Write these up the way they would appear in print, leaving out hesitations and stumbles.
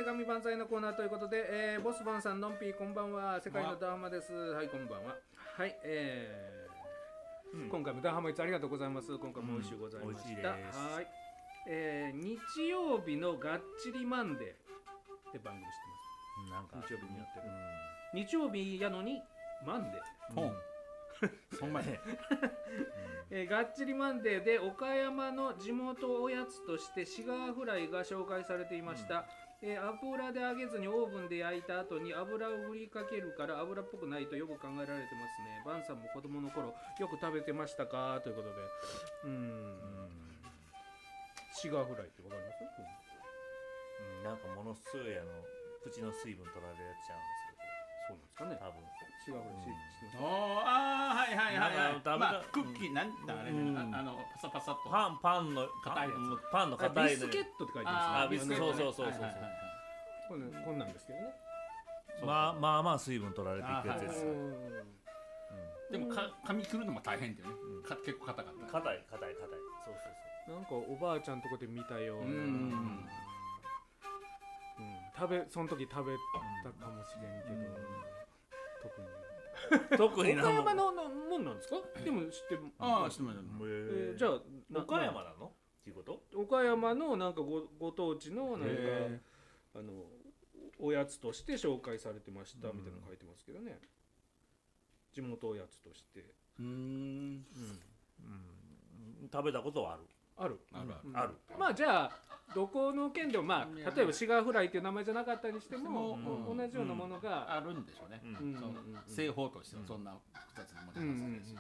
手紙万歳のコーナーということで、ボスバンさん、のんぴーこんばんは。世界のダーハマです。はい、こんばんは。はい、今回もダーハマいつありがとうございます。今回も美味しゅうございました。はい、日曜日のがっちりマンデーって番組知ってます？なんか日曜日にやってる。日曜日やのにマンデー。 そんまね。 がっちりマンデーで岡山の地元おやつとしてシガーフライが紹介されていました。油で揚げずにオーブンで焼いた後に油を振りかけるから油っぽくないとよく考えられてますね。バンさんも子供の頃よく食べてましたかということで、シガーフライってわかります？ なんかものすごい口の水分取られるやつちゃうんですけど。 そうなんですかね。 多分シガーフライ知ってます？ はいはいはい。まあクッキーなんだあれね。パサパサと。 パンの硬いやつ。 パンの硬いビスケットって書いてますね。 ビスケット。そう。 こんなんですけどね。 まあ水分取られていくやつです。 でも噛み切るのも大変だよね。結構硬かった。 硬い。そう。 なんかおばあちゃんとこで見たような。その時食べたかもしれんけど、 特に岡山のもんなんですか？でも知ってる。 知ってます。 じゃあ岡山なの？っていうこと？ 岡山のなんかご当地のなんかおやつとして紹介されてましたみたいなの書いてますけどね。地元おやつとして。 食べたことはある。 ある。 まあじゃあどこの県でも例えばシガーフライっていう名前じゃなかったにしても同じようなものがあるんでしょうね。製法としてはそんな複雑なものじゃないです。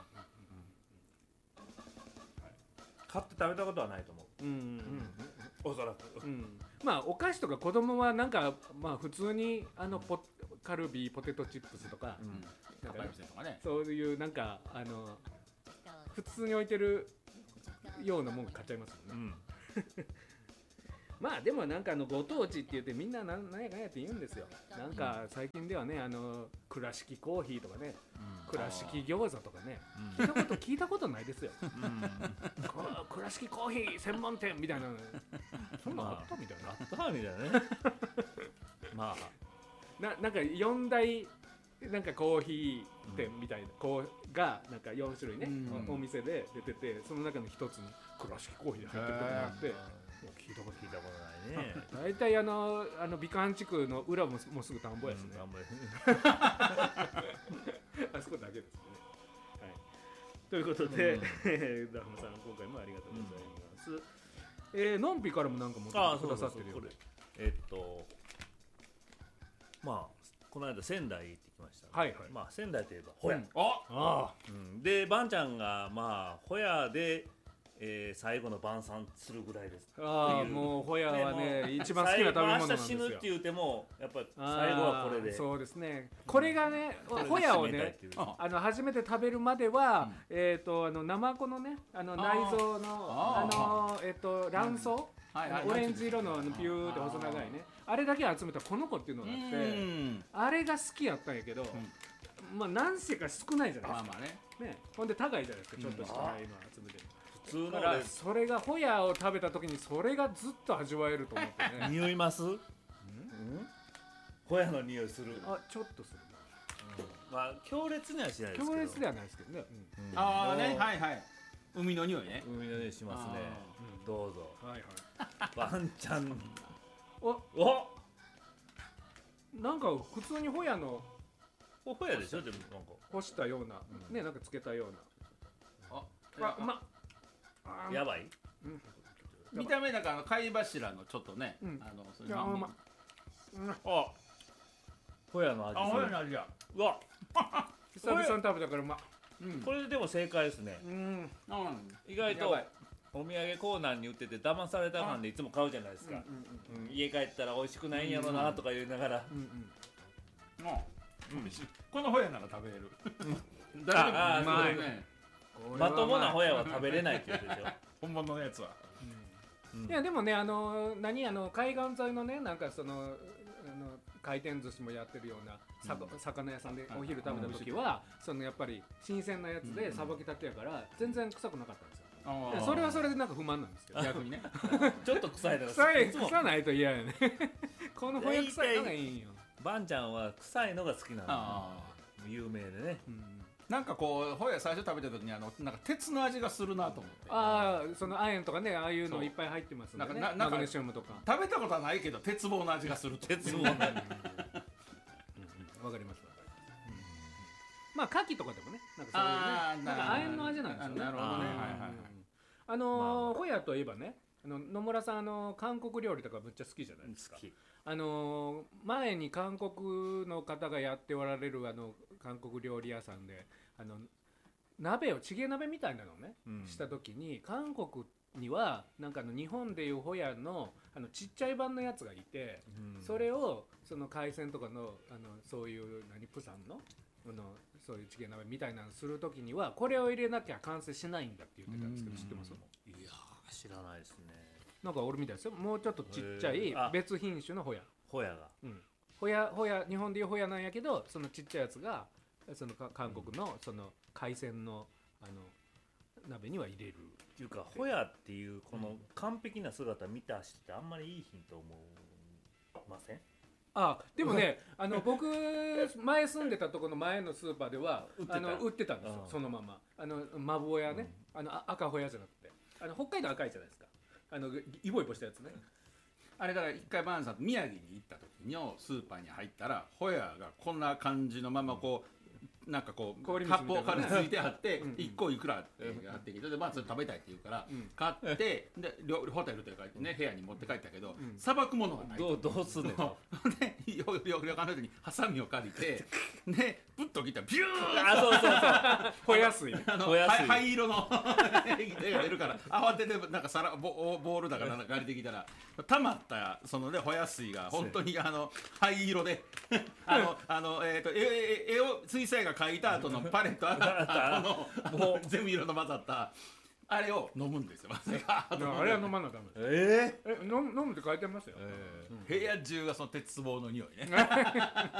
買って食べたことはないと思う。おそらく。 まあお菓子とか子供はなんかまあ普通にカルビーポテトチップスとかそういうなんか普通に置いてるようなもん買っちゃいますもんね。まあでもなんかご当地って言ってみんななんやかんやって言うんですよ。なんか最近ではね倉敷コーヒーとかね、倉敷餃子とかね、聞いたことないですよ。倉敷コーヒー専門店みたいな、そんなあったみたいな。 あったみたいなね。まあなんか4大なんかコーヒー店みたいながなんか4種類ね、お店で出てて、その中の一つに倉敷コーヒーで入ってることがあって、聞いたことないね。大体美観地区の裏もうすぐ田んぼやしね。あそこだけですね。はい。ということで、ダフマさん今回もありがとうございます。のんぴからもなんか持ってくださってるよね。 まあこの間仙台行ってきました。まあ仙台といえばホヤ。でバンちゃんがまあホヤで最後の晩餐するぐらいです。 もうホヤはね一番好きな食べ物なんですよ。 明日死ぬって言うてもやっぱり最後はこれで。 そうですね。これがねホヤをね初めて食べるまではナマコのね内臓の卵巣。オレンジ色のピューって細長いね、あれだけ集めたこの子っていうのがあって、あれが好きやったんやけど、まあ何せか少ないじゃないですか。ね、ほんで高いじゃないですか、ちょっとしかないの集めてる。 普通のからそれがホヤを食べた時にそれがずっと味わえると思ってね。 匂います？ホヤの匂いする？ ちょっとする。 まあ強烈にはしないですけど。 強烈ではないですけどね。 海の匂いね。 海の匂いしますね。どうぞ。バンちゃん。 なんか普通にホヤの。 ホヤでしょ、でもなんか。 干したような、ね、なんかつけたような。 やばい。 見た目なんか貝柱のちょっとね。 ホヤの味。 ホヤの味や。 うわ。久々に食べたからこれでも正解ですね。意外とお土産コーナーに売ってて騙された感でいつも買うじゃないですか。家帰ったら美味しくないんやろなとか言いながら、 このホヤなら食べれる。 まともなホヤは食べれないって言うでしょ。 本物のやつは。 いやでもね海岸沿いのねなんか回転寿司もやってるような魚屋さんでお昼食べた時はやっぱり新鮮なやつでさばきたてやから全然臭くなかったんですよ。それはそれでなんか不満なんですけど、逆にね。 ちょっと臭いだろ。 臭ないと嫌やね。 このホヤ臭いのがいいんよ。 バンちゃんは臭いのが好きなの。有名でね。 なんかこうホヤ最初食べた時になんか鉄の味がするなと思って。 ああ、その亜鉛とかね、ああいうのいっぱい入ってますね。マグネシウムとか。 食べたことはないけど鉄棒の味がする。 鉄棒の味。わかります。まあ牡蠣とかでもね、なんかそういうね、なんか亜鉛の味なんですよね。 なるほどね。 ホヤといえばね、野村さん韓国料理とかむっちゃ好きじゃないですか。前に韓国の方がやっておられる韓国料理屋さんで鍋をチゲ鍋みたいなのをね、した時に韓国にはなんか日本でいうホヤのちっちゃい版のやつがいて、それをその海鮮とかのそういうプサンのそういうチゲ鍋みたいなのする時にはこれを入れなきゃ完成しないんだって言ってたんですけど、知ってます？ いや知らないですね。 なんか俺みたいですよ。もうちょっとちっちゃい別品種のホヤ。 ホヤが。 ホヤ日本でいうホヤなんやけど、そのちっちゃいやつがその韓国のその海鮮の鍋には入れる。 っていうかホヤっていうこの完璧な姿見た人ってあんまりいいヒント思いません？ でもね僕前住んでたところの前のスーパーでは売ってたんですよ、そのままマブホヤね、赤ホヤじゃなくて北海道赤いじゃないですか、イボイボしたやつね。 あれだから一回バーンさんと宮城に行った時のスーパーに入ったらホヤがこんな感じのままこうなんかこうカップからついてあって1個いくらってやってきて、まあそれ食べたいって言うから買ってでホテルというかね部屋に持って帰ったけどさばくものがない。 どうすんねんと。 で旅館の人にハサミを借りてでプッと切ったらビューそうホヤ水灰色の絵が出るから慌ててなんかボールだから借りてきたら溜まったそのねホヤ水が本当に灰色で絵を水彩画描いた後のパレット上がったもう全部色の混ざったあれを飲むんですよ。 あれは飲まなダメ。飲むって書いてますよ。 部屋中がその鉄棒の匂いね。